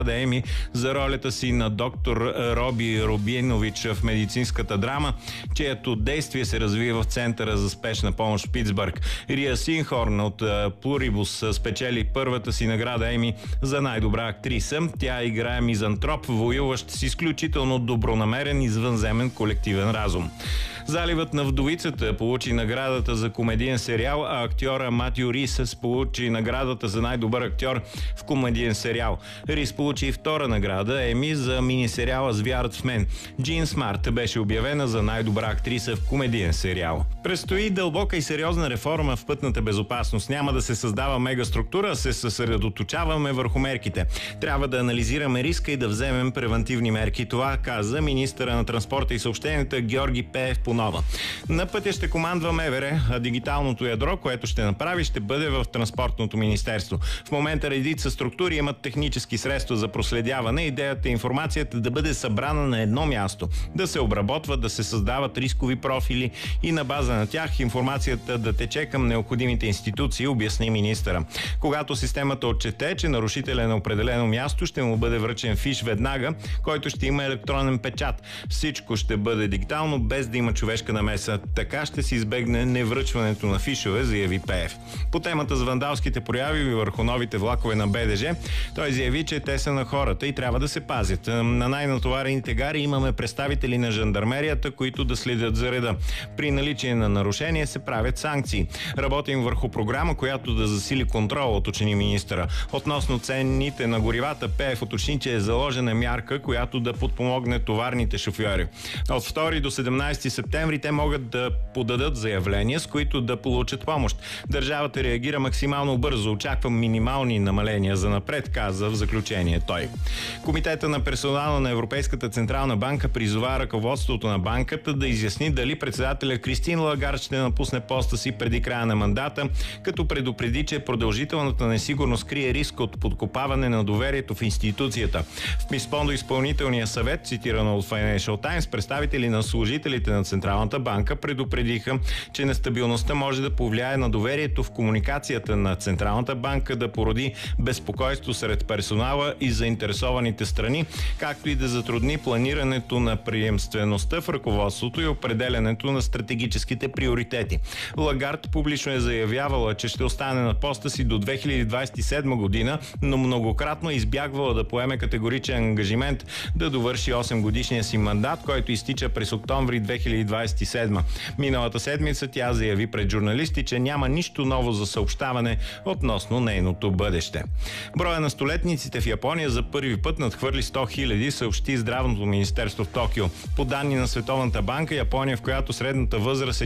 Еми за ролята си на доктор Роби Рубинович в медицинската драма, чието действие се развива в Центъра за спешна помощ в Питсбърг. Рия Синхорн от Плурибус спечели първата си награда Еми за най-добра актриса. Тя играе мизантроп, воюващ с изключително добронамерен извънземен колективен разум. Заливът на вдовицата получи наградата за комедиен сериал, а актьора Матю Рис получи наградата за най-добър актьор в комедиен сериал. Рис получи и втора награда Еми за мини-сериала "С вярат в мен". Джин Смарт беше обявена за най-добра актриса в комедиен сериал. Предстои дълбока и сериозна реформа в пътната безопасност. Няма да се създава мегаструктура, а се съсредоточаваме върху мерките. Трябва да анализираме риска и да вземем превантивни мерки. Това каза министъра на транспорта и съобщенията Георги Пеев по нова. На пътя ще командва МВР, а дигиталното ядро, което ще направи, ще бъде в Транспортното министерство. В момента редица структури имат технически средства за проследяване. Идеята е информацията да бъде събрана на едно място, да се обработва, да се създават рискови профили и на база на тях информацията да тече към необходимите институции, обясни министъра. Когато системата отчете, че нарушителя на определено място, ще му бъде връчен фиш веднага, който ще има електронен печат. Всичко ще бъде дигитално, без да има човешка намеса. Така ще се избегне невръчването на фишове, заяви Пеев. По темата за вандалските прояви върху новите влакове на БДЖ, той заяви, че те са на хората и трябва да се пазят. На най-натоварените гари имаме представители на жандармерията, които да следят за реда. При наличие на нарушение се правят санкции. Работим върху програма, която да засили контрола, уточни министъра. Относно цените на горивата, Пеев уточни, че е заложена мярка, която да подпомогне товарните шофьори. От 2 до 17 септември те могат да подадат заявления, с които да получат помощ. Държавата реагира максимално бързо. Очаквам минимални намаления за напред, каза в заключение той. Комитета на персонала на Европейската централна банка призова ръководството на банката да изясни дали председателя Кристин Лагард ще напусне поста си преди края на мандата, като предупреди, че продължителната несигурност крие риск от подкопаване на доверието в институцията. В писмо до изпълнителния съвет, цитирано от Financial Times, представители на служителите на Централната банка предупредиха, че нестабилността може да повлияе на доверието в комуникацията на Централната банка, да породи безпокойство сред персонала и заинтересованите страни, както и да затрудни планирането на приемствеността в ръководството и определянето на стратегическите приоритети. Лагард публично е заявявала, че ще остане на поста си до 2027 година, но многократно е избягвала да поеме категоричен ангажимент да довърши 8-годишния си мандат, който изтича през октомври 2027. Миналата седмица тя заяви пред журналисти, че няма нищо ново за съобщаване относно нейното бъдеще. Броя на столетниците в Япония за първи път надхвърли 100 000, съобщи Здравното министерство в Токио. По данни на Световната банка, Япония, в която средната възраст е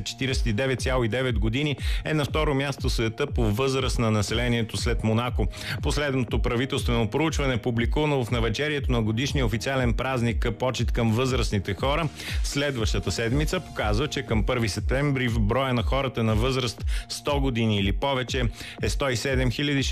49,9 години, е на второ място в света по възраст на населението след Монако. Последното правителствено проучване, публикувано в навечерието на годишния официален празник почит към възрастните хора, следващата седмица показва, че към 1 септември в броя на хората на възраст 100 години или повече е 107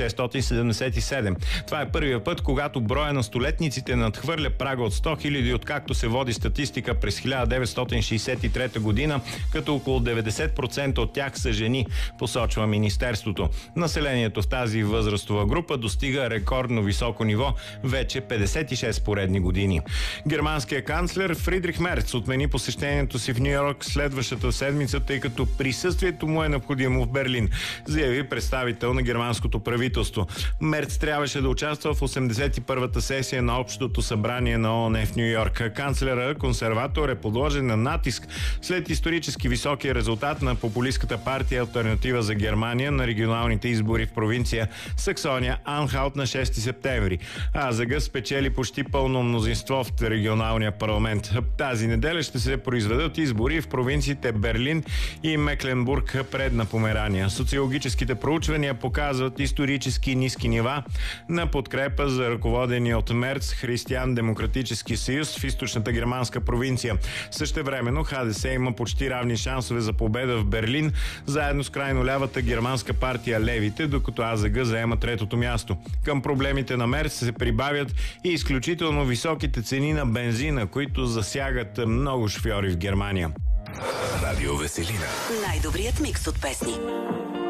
677. Това е първият път, когато броя на столетниците надхвърля прага от 100 000, откакто се води статистика през 1963 година, като около 90% от тях са жени, посочва министерството. Населението в тази възрастова група достига рекордно високо ниво вече 56 поредни години. Германският канцлер Фридрих Мерц отмени посещението си в Ню Йорк следващата седмица, тъй като присъствието му е необходимо в Берлин, заяви представител на германското правителство. Мерц трябваше да участва в 81-та сесия на Общото събрание на ООН в Ню Йорк. Канцлера, консерватор, е подложен на натиск след исторически високия резултат на популистката партия Алтернатива за Германия на регионалните избори в провинция Саксония Анхалт на 6 септември. АЗГ спечели почти пълно мнозинство в регионалния парламент. Тази неделя ще се произведат избори в провинциите Берлин и Мекленбург, предна Померания. Социологическите проучвания показват исторически ниски нива на подкрепа за ръководения от Мерц Християн-демократически съюз в източната германска провинция. Същевременно ХДС има почти равни шансове за победа в Берлин, заедно с крайно лявата германска партия Левите, докато АЗГ заема третото място. Към проблемите на Мерц се прибавят и изключително високите цени на бензина, които засягат много шофьори в Германия. Радио Веселина. Най-добрият микс от песни.